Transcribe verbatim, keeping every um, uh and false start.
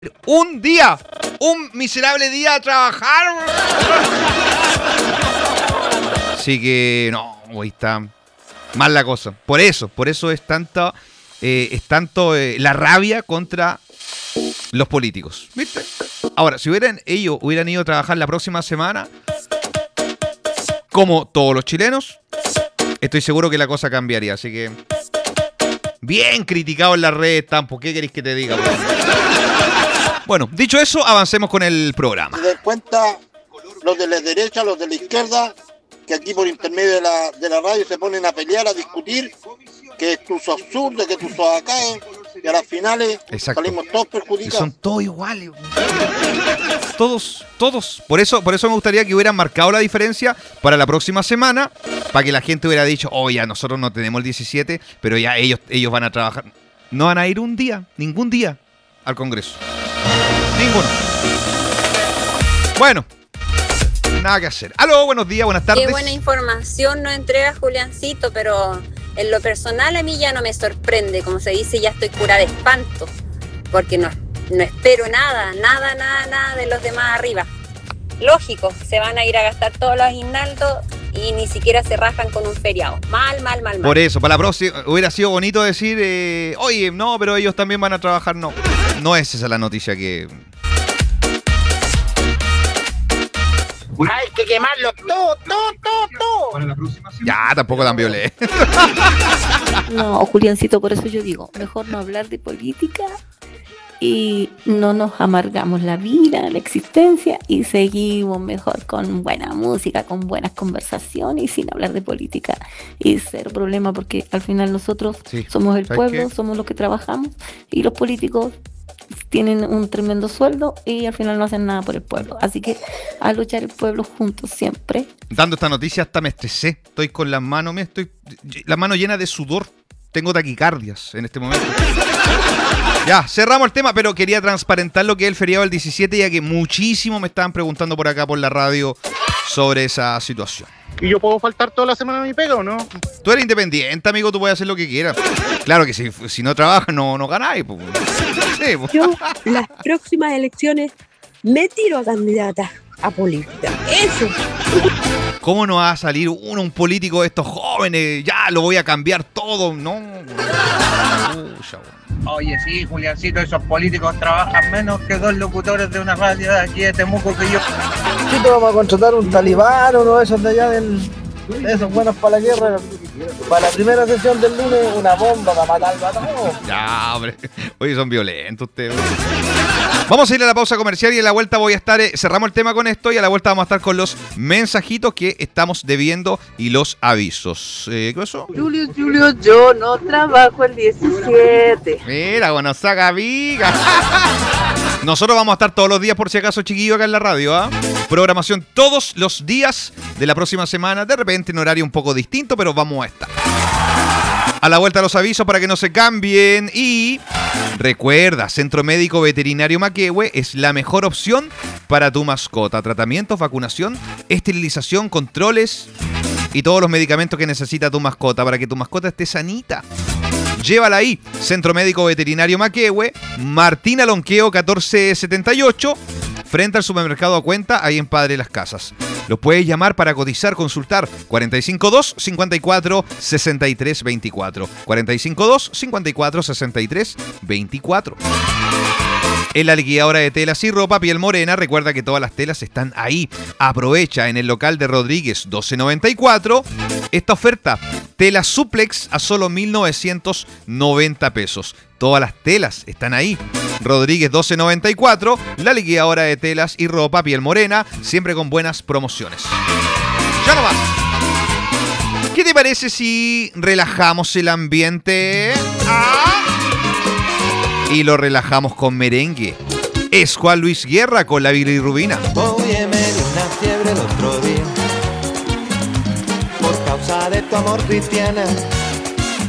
Un día, un miserable día a trabajar. Así que no, ahí está mal la cosa. Por eso, por eso es tanto, eh, es tanto eh, la rabia contra los políticos. ¿Viste? Ahora, si hubieran ellos hubieran ido a trabajar la próxima semana, como todos los chilenos, estoy seguro que la cosa cambiaría. Así que bien criticado en las redes, Tampo. ¿Qué queréis que te diga? Bueno, dicho eso, avancemos con el programa. Se den cuenta los de la derecha, los de la izquierda, que aquí por intermedio de la, de la radio se ponen a pelear, a discutir, que tú sos absurdo, que tú sos acá, eh, y a las finales Exacto. Salimos todos perjudicados. Son todos iguales. Todos, todos. Por eso, por eso me gustaría que hubieran marcado la diferencia para la próxima semana, para que la gente hubiera dicho, oh, ya nosotros no tenemos el diecisiete, pero ya ellos, ellos van a trabajar. No van a ir un día, ningún día, al Congreso. Ninguno. Bueno, nada que hacer. Aló, buenos días, buenas tardes. Qué buena información nos entrega Juliancito, pero en lo personal a mí ya no me sorprende. Como se dice, ya estoy cura de espanto, porque no, no espero nada, nada, nada, nada de los demás arriba. Lógico, se van a ir a gastar todos los aguinaldos y ni siquiera se rajan con un feriado. Mal, mal, mal, mal. Por eso, para la próxima, hubiera sido bonito decir, eh, oye, no, pero ellos también van a trabajar. No, no es esa la noticia que... Hay que quemarlo todo, todo, todo, todo. Ya, tampoco tan violento. No, Juliancito, por eso yo digo, mejor no hablar de política y no nos amargamos la vida, la existencia y seguimos mejor con buena música, con buenas conversaciones y sin hablar de política y cero problema, porque al final nosotros Sí. somos el ¿Sabes pueblo, qué? somos los que trabajamos y los políticos tienen un tremendo sueldo y al final no hacen nada por el pueblo. Así que a luchar el pueblo juntos siempre. Dando esta noticia hasta me estresé. Estoy con las manos, me estoy las manos llenas de sudor. Tengo taquicardias en este momento. Ya, cerramos el tema, pero quería transparentar lo que es el feriado del diecisiete, ya que muchísimo me estaban preguntando por acá por la radio sobre esa situación. ¿Y yo puedo faltar toda la semana a mi pega o no? Tú eres independiente, amigo, tú puedes hacer lo que quieras. Claro que si, si no trabajas, no, no ganáis. Pues. Sí, pues. Yo, las próximas elecciones, me tiro a candidata a política. Eso. ¿Cómo no va a salir uno, un político de estos jóvenes? Ya, lo voy a cambiar todo. No. Pucha, Oye, sí, Juliancito, esos políticos trabajan menos que dos locutores de una radio de aquí de Temuco que yo. Sí, te vamos a contratar un talibán o uno de esos de allá del, de esos buenos para la guerra. Para la primera sesión del lunes, una bomba para matarlo a todos. Ya, hombre. Oye, son violentos ustedes. Vamos a ir a la pausa comercial y a la vuelta voy a estar... Eh, cerramos el tema con esto y a la vuelta vamos a estar con los mensajitos que estamos debiendo y los avisos. Eh, ¿Qué pasó? Julio, Julio, yo no trabajo el diecisiete. Mira, bueno, saca viga. Nosotros vamos a estar todos los días, por si acaso, chiquillo, acá en la radio, ¿ah? Programación todos los días de la próxima semana. De repente en horario un poco distinto, pero vamos a estar. A la vuelta los avisos para que no se cambien. Y recuerda, Centro Médico Veterinario Maquehue es la mejor opción para tu mascota. Tratamientos, vacunación, esterilización, controles y todos los medicamentos que necesita tu mascota para que tu mascota esté sanita. Llévala ahí, Centro Médico Veterinario Maquehue, Martín Alonqueo catorce setenta y ocho, frente al supermercado A Cuenta, ahí en Padre Las Casas. Los puedes llamar para cotizar, consultar, cuatro cinco dos, cinco cuatro, seis tres dos cuatro, cuatro cinco dos, cinco cuatro, seis tres dos cuatro. En la liquidadora de telas y ropa Piel Morena, recuerda que todas las telas están ahí. Aprovecha en el local de Rodríguez doce noventa y cuatro esta oferta. Tela Suplex a solo mil novecientos noventa pesos. Todas las telas están ahí. Rodríguez doce noventa y cuatro, la liquidadora de telas y ropa Piel Morena, siempre con buenas promociones. Ya no más. ¿Qué te parece si relajamos el ambiente? ¿Ah? Y lo relajamos con merengue. Es Juan Luis Guerra con la bilirrubina. Oye, me dio una fiebre el otro día por causa de tu amor cristiana.